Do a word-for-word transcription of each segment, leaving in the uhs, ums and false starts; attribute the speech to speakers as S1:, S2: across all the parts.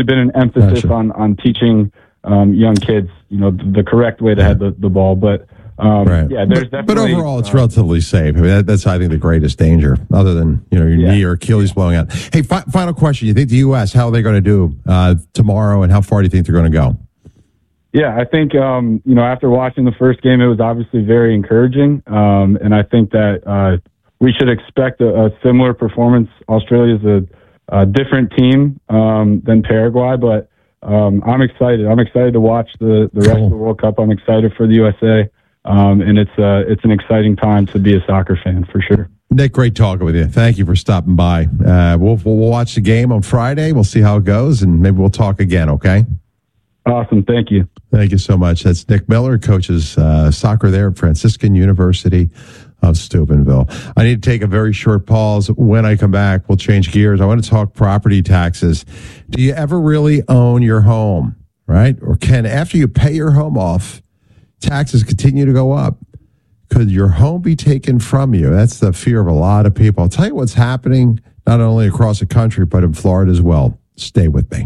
S1: been an emphasis
S2: Gotcha.
S1: on, on teaching um, young kids, you know, the, the correct way to head the, the ball. But um,
S2: Right.
S1: yeah, there's
S2: but,
S1: definitely.
S2: But overall, it's
S1: uh,
S2: relatively safe. I mean, that, that's, I think, the greatest danger, other than, you know, your
S1: Yeah.
S2: knee or Achilles blowing out. Hey, fi- final question. You think the U S, how are they going to do uh, tomorrow, and how far do you think they're going to go?
S1: Yeah, I think, um, you know, after watching the first game, it was obviously very encouraging. Um, and I think that uh, we should expect a, a similar performance. Australia's a, a different team um, than Paraguay, but um, I'm excited. I'm excited to watch the, the rest
S2: Cool.
S1: of the World Cup. I'm excited for the U S A. Um, and it's uh, it's an exciting time to be a soccer fan, for sure.
S2: Nick, great talking with you. Thank you for stopping by. Uh, we'll, we'll watch the game on Friday. We'll see how it goes, and maybe we'll talk again, okay?
S1: Awesome. Thank you.
S2: Thank you so much. That's Nick Miller, coaches uh, soccer there at Franciscan University of Steubenville. I need to take a very short pause. When I come back, we'll change gears. I want to talk property taxes. Do you ever really own your home, right? Or can, after you pay your home off, taxes continue to go up? Could your home be taken from you? That's the fear of a lot of people. I'll tell you what's happening, not only across the country, but in Florida as well. Stay with me.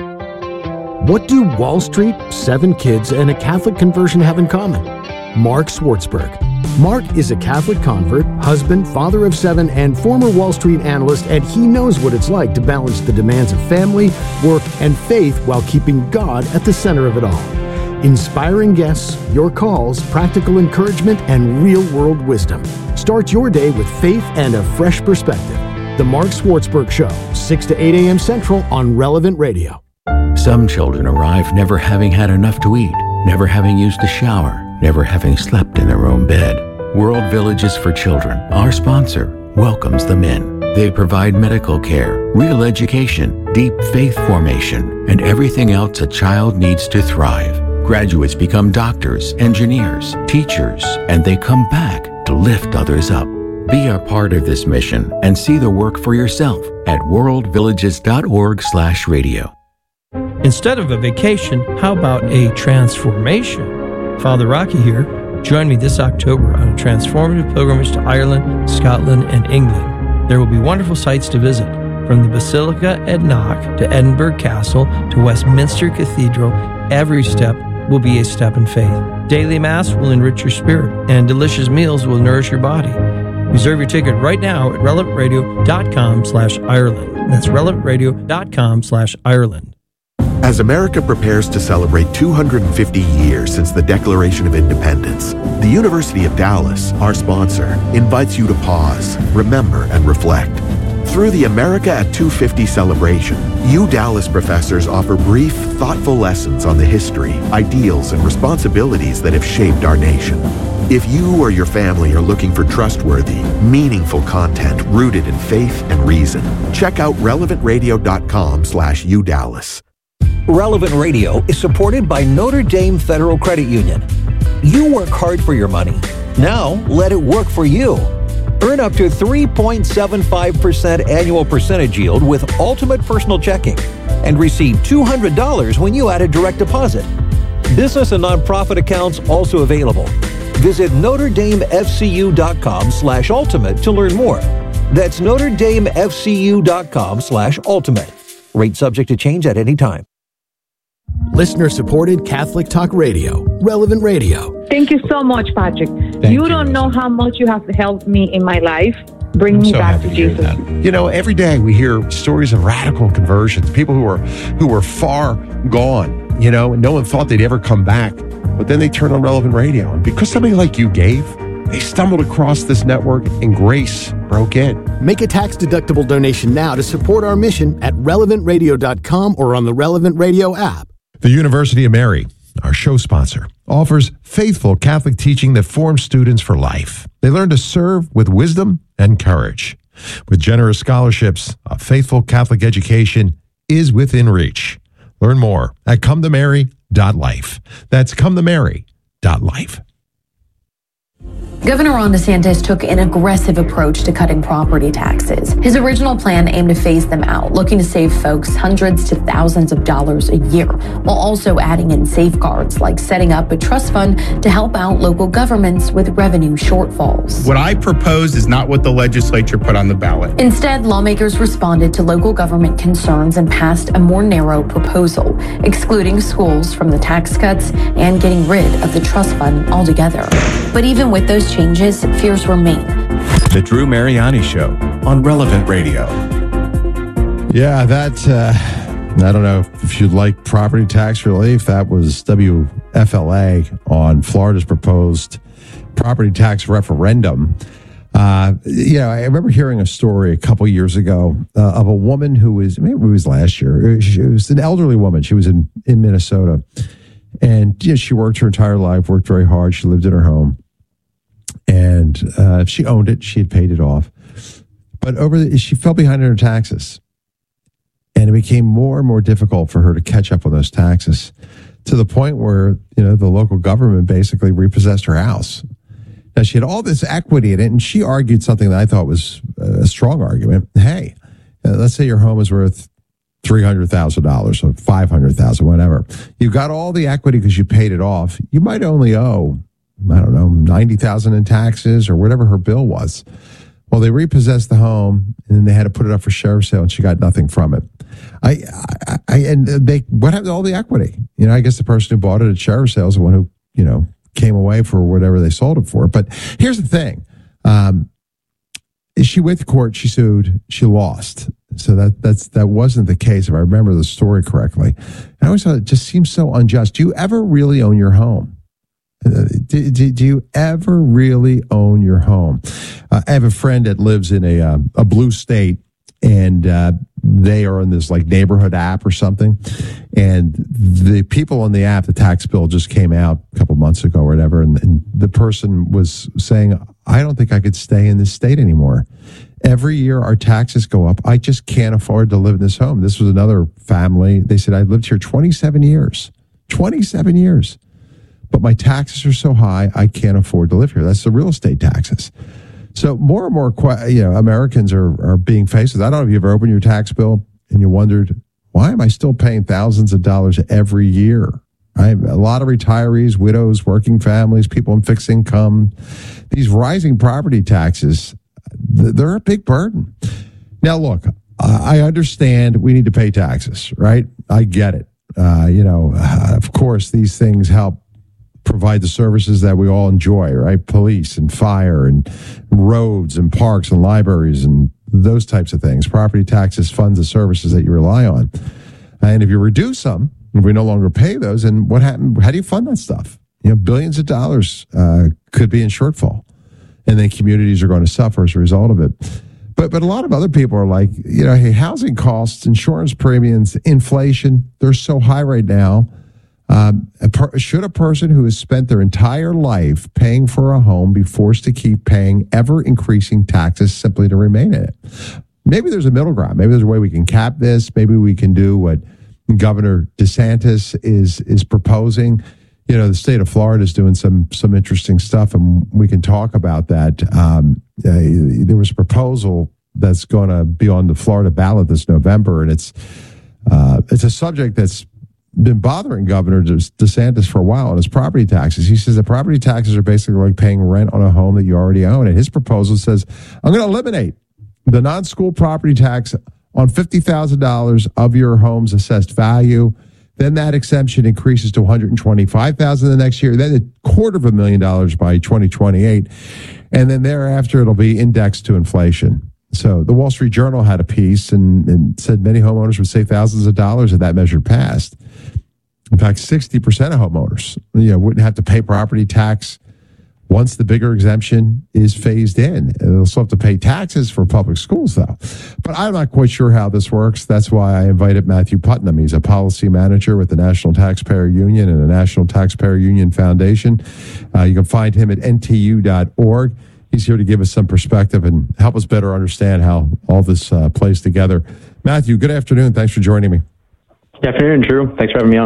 S3: What do Wall Street, seven kids, and a Catholic conversion have in common? Mark Swartzberg. Mark is a Catholic convert, husband, father of seven, and former Wall Street analyst, and he knows what it's like to balance the demands of family, work, and faith while keeping God at the center of it all. Inspiring guests, your calls, practical encouragement, and real-world wisdom. Start your day with faith and a fresh perspective. The Mark Swartzberg Show, six to eight a.m. Central on Relevant Radio.
S4: Some children arrive never having had enough to eat, never having used a shower, never having slept in their own bed. World Villages for Children, our sponsor, welcomes them in. They provide medical care, real education, deep faith formation, and everything else a child needs to thrive. Graduates become doctors, engineers, teachers, and they come back to lift others up. Be a part of this mission and see the work for yourself at worldvillages.org slash radio.
S5: Instead of a vacation, how about a transformation? Father Rocky here. Join me this October on a transformative pilgrimage to Ireland, Scotland, and England. There will be wonderful sights to visit, from the Basilica at Knock to Edinburgh Castle to Westminster Cathedral. Every step will be a step in faith. Daily Mass will enrich your spirit, and delicious meals will nourish your body. Reserve your ticket right now at relevantradio.com slash Ireland. That's relevantradio.com slash Ireland.
S6: As America prepares to celebrate two hundred fifty years since the Declaration of Independence, the University of Dallas, our sponsor, invites you to pause, remember, and reflect. Through the America at two fifty celebration, U Dallas professors offer brief, thoughtful lessons on the history, ideals, and responsibilities that have shaped our nation. If you or your family are looking for trustworthy, meaningful content rooted in faith and reason, check out relevantradio.com slash UDallas.
S7: Relevant Radio is supported by Notre Dame Federal Credit Union. You work hard for your money. Now let it work for you. Earn up to three point seven five percent annual percentage yield with Ultimate Personal Checking and receive two hundred dollars when you add a direct deposit. Business and nonprofit accounts also available. Visit NotreDameFCU.com slash ultimate to learn more. That's NotreDameFCU.com slash ultimate. Rate subject to change at any time.
S3: Listener-supported Catholic Talk Radio, Relevant Radio.
S8: Thank you so much, Patrick.
S2: Thank
S8: you
S2: you,
S8: don't know
S2: Rosa.
S8: how much you have helped me in my life. Bring
S2: I'm
S8: me
S2: so
S8: back
S2: happy
S8: to
S2: to hear
S8: Jesus.
S2: that. You know, every day we hear stories of radical conversions, people who were who were far gone, you know, and no one thought they'd ever come back. But then they turned on Relevant Radio. And because somebody like you gave, they stumbled across this network and grace broke in.
S3: Make a tax-deductible donation now to support our mission at relevant radio dot com or on the Relevant Radio app.
S2: The University of Mary, our show sponsor, offers faithful Catholic teaching that forms students for life. They learn to serve with wisdom and courage. With generous scholarships, a faithful Catholic education is within reach. Learn more at come to mary dot life. That's come to mary dot life.
S9: Governor Ron DeSantis took an aggressive approach to cutting property taxes. His original plan aimed to phase them out, looking to save folks hundreds to thousands of dollars a year, while also adding in safeguards like setting up a trust fund to help out local governments with revenue shortfalls.
S10: What I proposed is not what the legislature put on the ballot.
S9: Instead, lawmakers responded to local government concerns and passed a more narrow proposal, excluding schools from the tax cuts and getting rid of the trust fund altogether. But even with those changes, fears remain.
S11: The Drew Mariani Show on Relevant Radio.
S2: Yeah, that, uh, I don't know if you'd like property tax relief. That was W F L A on Florida's proposed property tax referendum. Uh, you know, I remember hearing a story a couple years ago uh, of a woman who was, maybe it was last year, she was an elderly woman. She was in, in Minnesota. And you know, she worked her entire life, worked very hard. She lived in her home. And uh, she owned it. She had paid it off. But over the, she fell behind on her taxes. And it became more and more difficult for her to catch up on those taxes to the point where, you know, the local government basically repossessed her house. Now, she had all this equity in it, and she argued something that I thought was a strong argument. Hey, uh, let's say your home is worth three hundred thousand dollars or five hundred thousand dollars, whatever. You've got all the equity because you paid it off. You might only owe, I don't know, ninety thousand dollars in taxes or whatever her bill was. Well, they repossessed the home, and then they had to put it up for sheriff's sale, and she got nothing from it. I, I, I and they, what happened to all the equity? You know, I guess the person who bought it at sheriff's sale is the one who, you know, came away for whatever they sold it for. But here's the thing. Um, she went to court, she sued, she lost. So that that's that wasn't the case, if I remember the story correctly. And I always thought it just seems so unjust. Do you ever really own your home? Uh, do, do, do you ever really own your home? Uh, I have a friend that lives in a, uh, a blue state, and uh, they are on this like neighborhood app or something. And the people on the app, the tax bill just came out a couple months ago or whatever. And, and the person was saying, I don't think I could stay in this state anymore. Every year our taxes go up. I just can't afford to live in this home. This was another family. They said, I lived here twenty-seven years, twenty-seven years. But my taxes are so high, I can't afford to live here. That's the real estate taxes. So more and more, you know, Americans are, are being faced with, I don't know if you've ever opened your tax bill and you wondered, why am I still paying thousands of dollars every year? Right? A lot of retirees, widows, working families, people on fixed income, these rising property taxes, they're a big burden. Now, look, I understand we need to pay taxes, right? I get it. Uh, you know, uh, of course, these things help provide the services that we all enjoy, right? Police and fire and roads and parks and libraries and those types of things. Property taxes funds the services that you rely on. And if you reduce them, if we no longer pay those, and what happened? How do you fund that stuff? You know, billions of dollars uh, could be in shortfall, and then communities are going to suffer as a result of it. But but a lot of other people are like, you know, hey, housing costs, insurance premiums, inflation, they're so high right now. Um, a per, should a person who has spent their entire life paying for a home be forced to keep paying ever-increasing taxes simply to remain in it? Maybe there's a middle ground. Maybe there's a way we can cap this. Maybe we can do what Governor DeSantis is is proposing. You know, the state of Florida is doing some some interesting stuff, and we can talk about that. Um, uh, there was a proposal that's going to be on the Florida ballot this November, and it's uh, it's a subject that's been bothering Governor DeSantis for a while on his property taxes. He says that property taxes are basically like paying rent on a home that you already own. And his proposal says, I'm going to eliminate the non-school property tax on fifty thousand dollars of your home's assessed value. Then that exemption increases to one hundred twenty-five thousand dollars the next year. Then a quarter of a million dollars by twenty twenty-eight. And then thereafter, it'll be indexed to inflation. So the Wall Street Journal had a piece and, and said many homeowners would save thousands of dollars if that measure passed. In fact, sixty percent of homeowners, you know, wouldn't have to pay property tax once the bigger exemption is phased in. They'll still have to pay taxes for public schools, though. But I'm not quite sure how this works. That's why I invited Matthew Putnam. He's a policy manager with the National Taxpayer Union and the National Taxpayer Union Foundation. Uh, you can find him at N T U dot org. He's here to give us some perspective and help us better understand how all this uh, plays together. Matthew, good afternoon. Thanks for joining me.
S12: Good afternoon, Drew. Thanks for having me on.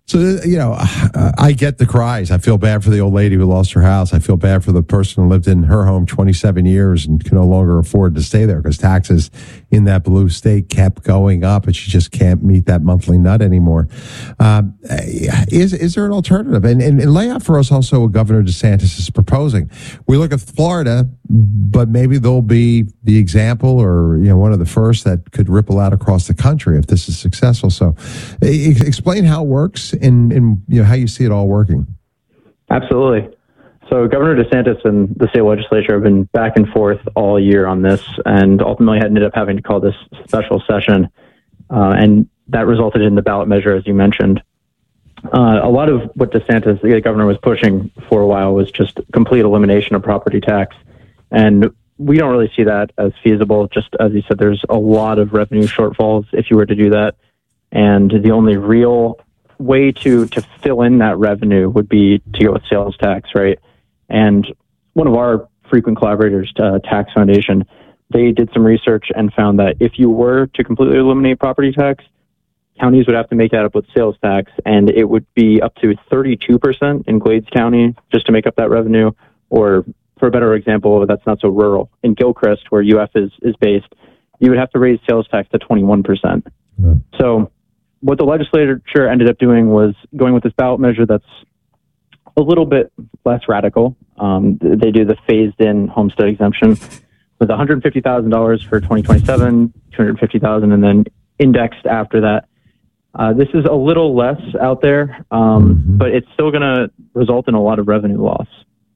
S2: So, you know, I get the cries. I feel bad for the old lady who lost her house. I feel bad for the person who lived in her home twenty-seven years and can no longer afford to stay there because taxes in that blue state kept going up and she just can't meet that monthly nut anymore. Um, is is there an alternative? And, and, and lay out for us also what Governor DeSantis is proposing. We look at Florida, but maybe they'll be the example or, you know, one of the first that could ripple out across the country if this is successful. So explain how it works. And, and you know how you see it all working.
S12: Absolutely. So Governor DeSantis and the state legislature have been back and forth all year on this, and ultimately ended up having to call this special session, uh, and that resulted in the ballot measure, as you mentioned. Uh, a lot of what DeSantis, the governor, was pushing for a while was just complete elimination of property tax, and we don't really see that as feasible. Just as you said, there's a lot of revenue shortfalls if you were to do that, and the only real way to to fill in that revenue would be to go with sales tax, right? And one of our frequent collaborators, uh, Tax Foundation, they did some research and found that if you were to completely eliminate property tax, counties would have to make that up with sales tax, and it would be up to thirty-two percent in Glades County just to make up that revenue. Or for a better example, that's not so rural, in Gilchrist, where U F is, is based, you would have to raise sales tax to twenty-one percent. Mm. So what the legislature ended up doing was going with this ballot measure that's a little bit less radical. Um, they do the phased-in homestead exemption with one hundred fifty thousand dollars for twenty twenty-seven, two hundred fifty thousand dollars, and then indexed after that. Uh, this is a little less out there, um, mm-hmm. but it's still going to result in a lot of revenue loss.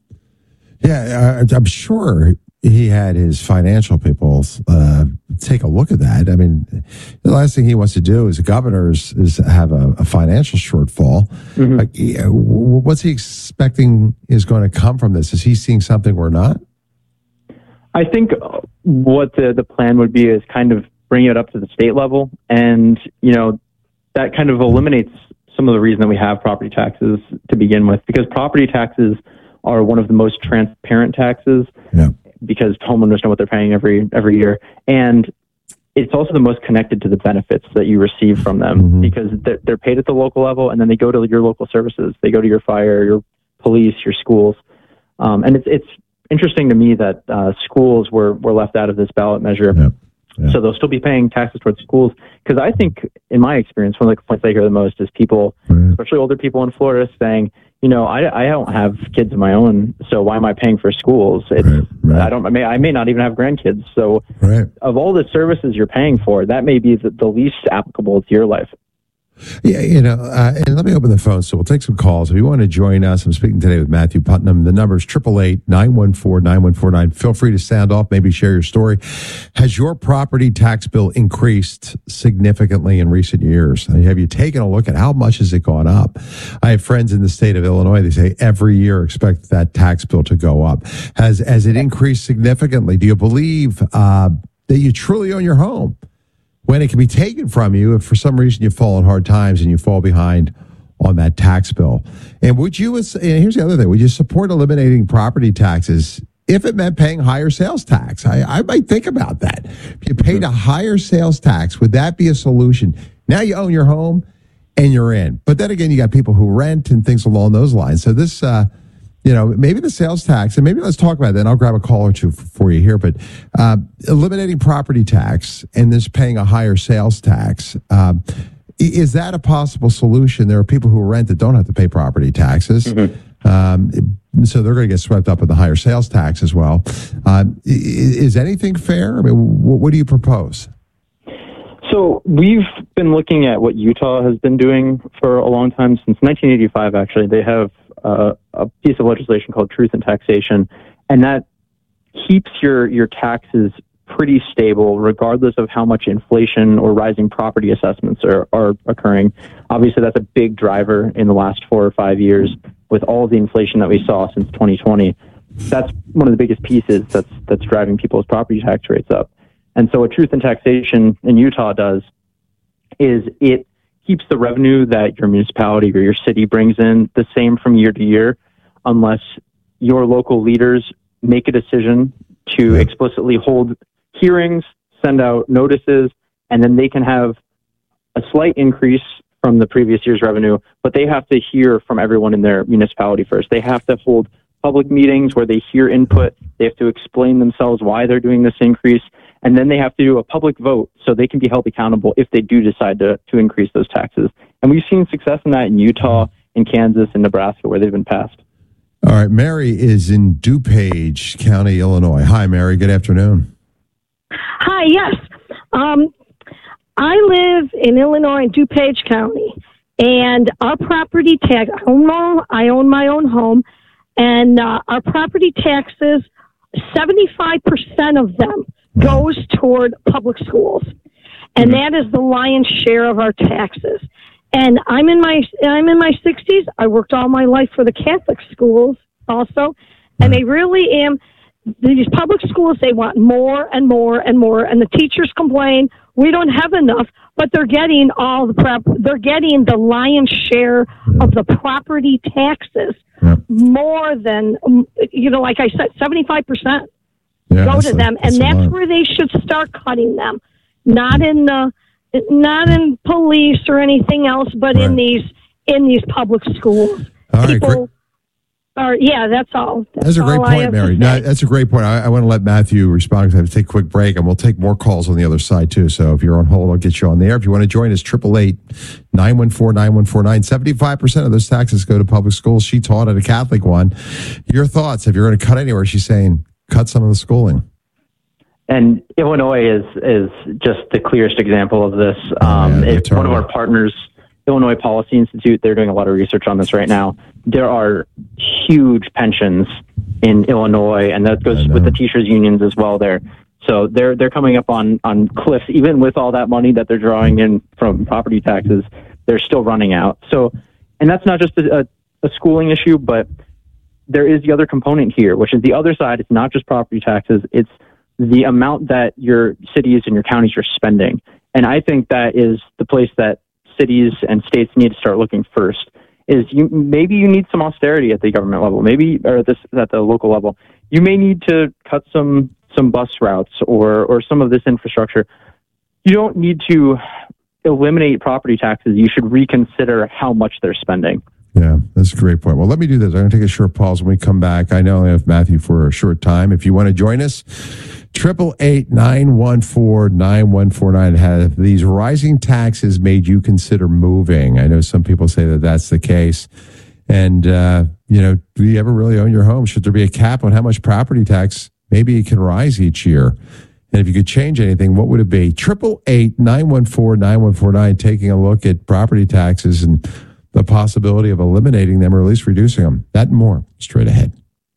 S2: Yeah, I'm sure he had his financial people uh, take a look at that. I mean, the last thing he wants to do as a governor is, is have a, a financial shortfall. Mm-hmm. Like, what's he expecting is going to come from this? Is he seeing something we're not?
S12: I think what the, the plan would be is kind of bring it up to the state level. And, you know, that kind of eliminates some of the reason that we have property taxes to begin with, because property taxes are one of the most transparent taxes. Yeah. Because homeowners know what they're paying every every year, and it's also the most connected to the benefits that you receive from them, mm-hmm. because they're, they're paid at the local level, and then they go to your local services. They go to your fire, your police, your schools, um, and it's it's interesting to me that uh, schools were were left out of this ballot measure. Yeah. Yeah. So they'll still be paying taxes towards schools, because I think, in my experience, one of the complaints I hear the most is people, mm-hmm. especially older people in Florida, saying, you know, I, I don't have kids of my own, so why am I paying for schools? It's, right, right. I don't. I may I may not even have grandkids. So, right. of all the services you're paying for, that may be the, the least applicable to your life.
S2: Yeah, you know, uh, and let me open the phone, so we'll take some calls. If you want to join us, I'm speaking today with Matthew Putnam. The number is eight eight eight, nine one four, nine one four nine. Feel free to sound off, maybe share your story. Has your property tax bill increased significantly in recent years? Have you taken a look at how much has it gone up? I have friends in the state of Illinois. They say every year expect that tax bill to go up. Has, has it increased significantly? Do you believe uh, that you truly own your home when it can be taken from you if for some reason you fall in hard times and you fall behind on that tax bill? And would you, and here's the other thing, would you support eliminating property taxes if it meant paying higher sales tax? I, I might think about that. If you paid a higher sales tax, would that be a solution? Now you own your home and you're in. But then again, you got people who rent and things along those lines. So this, uh, you know, maybe the sales tax, and maybe let's talk about that, and I'll grab a call or two for you here, but uh, eliminating property tax and this paying a higher sales tax, uh, is that a possible solution? There are people who rent that don't have to pay property taxes, mm-hmm. um, so they're going to get swept up in the higher sales tax as well. Uh, is anything fair? I mean, what do you propose?
S12: So we've been looking at what Utah has been doing for a long time, since nineteen eighty-five, actually. They have uh, a piece of legislation called Truth in Taxation, and that keeps your, your taxes pretty stable regardless of how much inflation or rising property assessments are, are occurring. Obviously, that's a big driver in the last four or five years with all the inflation that we saw since twenty twenty. That's one of the biggest pieces that's that's driving people's property tax rates up. And so what Truth in Taxation in Utah does is it keeps the revenue that your municipality or your city brings in the same from year to year, unless your local leaders make a decision to explicitly hold hearings, send out notices, and then they can have a slight increase from the previous year's revenue, but they have to hear from everyone in their municipality first. They have to hold public meetings where they hear input. They have to explain themselves why they're doing this increase, and then they have to do a public vote so they can be held accountable if they do decide to, to increase those taxes. And we've seen success in that in Utah, in Kansas, and Nebraska, where they've been passed.
S2: All right, Mary is in DuPage County, Illinois. Hi, Mary. Good afternoon.
S13: Hi, yes. Um, I live in Illinois in DuPage County, and our property tax, I own, my, I own my own home, and uh, our property taxes, seventy-five percent of them goes toward public schools, and that is the lion's share of our taxes. And I'm in my I'm in my sixties. I worked all my life for the Catholic schools also, and they really am. These public schools, they want more and more and more, and the teachers complain we don't have enough, but they're getting all the prep. They're getting the lion's share of the property taxes, yep. more than you know. Like I said, seventy-five percent yeah, go to a, them, and that's, that's where they should start cutting them. Not in the, not in police or anything else, but right. in these in these public schools.
S2: All
S13: People,
S2: right, great.
S13: Or, yeah, that's all. That's,
S2: that's a great
S13: all
S2: point, Mary. No, that's a great point. I, I want to let Matthew respond because I have to take a quick break, and we'll take more calls on the other side, too. So if you're on hold, I'll get you on the air. If you want to join us, eight eight eight, nine one four, nine one four nine. seventy-five percent of those taxes go to public schools. She taught at a Catholic one. Your thoughts, if you're going to cut anywhere, she's saying cut some of the schooling.
S12: And Illinois is is just the clearest example of this. Um, yeah, it's one of our partners, Illinois Policy Institute. They're doing a lot of research on this right now. There are huge pensions in Illinois, and that goes with the teachers' unions as well there. So they're they're coming up on, on cliffs. Even with all that money that they're drawing in from property taxes, they're still running out. So, and that's not just a, a schooling issue, but there is the other component here, which is the other side. It's not just property taxes. It's the amount that your cities and your counties are spending. And I think that is the place that cities and states need to start looking first. Is you maybe you need some austerity at the government level, maybe or this at the local level. You may need to cut some some bus routes or or some of this infrastructure. You don't need to eliminate property taxes. You should reconsider how much they're spending.
S2: Yeah, that's a great point. Well, let me do this. I'm going to take a short pause. When we come back, I know I have Matthew for a short time. If you want to join us, eight eight eight, nine one four, nine one four nine. Have these rising taxes made you consider moving? I know some people say that that's the case. And, uh, you know, do you ever really own your home? Should there be a cap on how much property tax maybe it can rise each year? And if you could change anything, what would it be? eight eight eight, nine one four, nine one four nine, taking a look at property taxes and the possibility of eliminating them or at least reducing them. That and more straight ahead.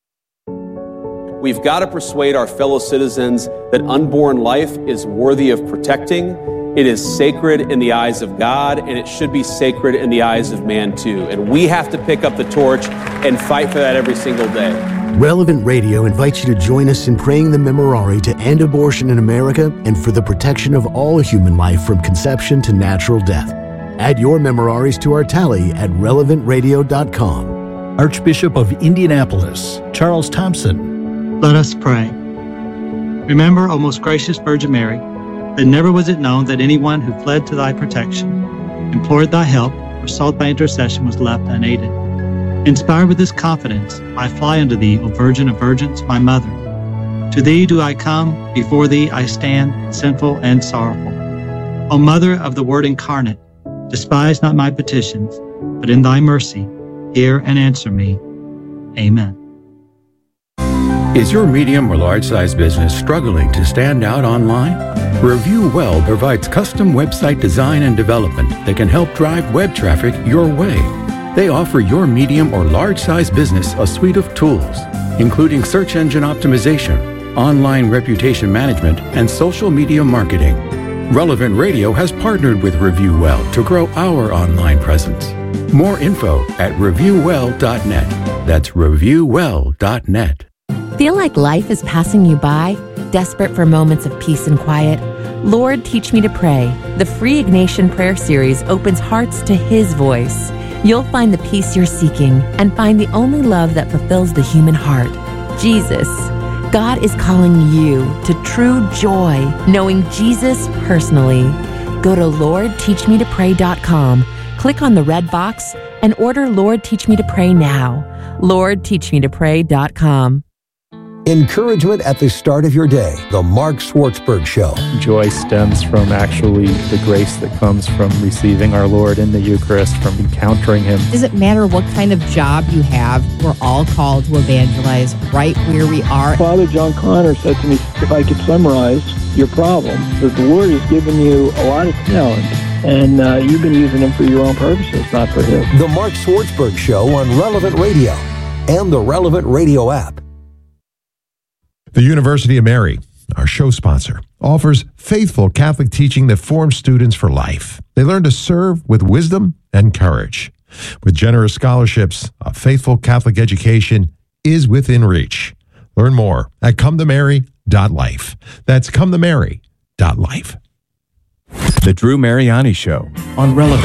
S14: We've got to persuade our fellow citizens that unborn life is worthy of protecting. It is sacred in the eyes of God, and it should be sacred in the eyes of man too. And we have to pick up the torch and fight for that every single day.
S3: Relevant Radio invites you to join us in praying the Memorare to end abortion in America and for the protection of all human life from conception to natural death. Add your Memoraries to our tally at relevant radio dot com.
S15: Archbishop of Indianapolis, Charles Thompson.
S16: Let us pray. Remember, O most gracious Virgin Mary, that never was it known that anyone who fled to thy protection, implored thy help, or sought thy intercession was left unaided. Inspired with this confidence, I fly unto thee, O Virgin of Virgins, my Mother. To thee do I come, before thee I stand, sinful and sorrowful. O Mother of the Word incarnate, despise not my petitions, but in thy mercy, hear and answer me. Amen.
S4: Is your medium or large-size business struggling to stand out online? Review Well provides custom website design and development that can help drive web traffic your way. They offer your medium or large-size business a suite of tools, including search engine optimization, online reputation management, and social media marketing. Relevant Radio has partnered with Review Well to grow our online presence. More info at review well dot net. That's review well dot net.
S17: Feel like life is passing you by? Desperate for moments of peace and quiet? Lord, Teach Me to Pray. The free Ignatian Prayer Series opens hearts to His voice. You'll find the peace you're seeking and find the only love that fulfills the human heart, Jesus. God is calling you to true joy, knowing Jesus personally. Go to lord teach me to pray dot com, Click on the red box and order Lord Teach Me to Pray now. Lord Teach Me to Pray dot com.
S7: Encouragement at the start of your day. The Mark Schwartzberg Show.
S18: Joy stems from actually the grace that comes from receiving our Lord in the Eucharist, from encountering Him.
S19: Does it matter what kind of job you have? We're all called to evangelize right where we are.
S20: Father John Connor said to me, if I could summarize your problem, that the Lord has given you a lot of talent, and uh, you've been using them for your own purposes, not for His.
S7: The Mark Schwartzberg Show on Relevant Radio and the Relevant Radio app.
S2: The University of Mary, our show sponsor, offers faithful Catholic teaching that forms students for life. They learn to serve with wisdom and courage. With generous scholarships, a faithful Catholic education is within reach. Learn more at come to mary dot life. That's come to mary dot life.
S11: The Drew Mariani Show on Relevant.